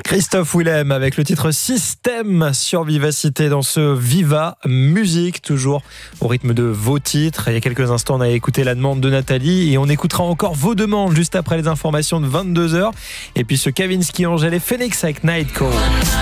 Christophe Willem avec le titre Système sur Vivacité dans ce Viva Musique, toujours au rythme de vos titres. Il y a quelques instants, on a écouté la demande de Nathalie et on écoutera encore vos demandes juste après les informations de 22h. Et puis ce Kavinsky, Angèle et Phoenix avec Night Call.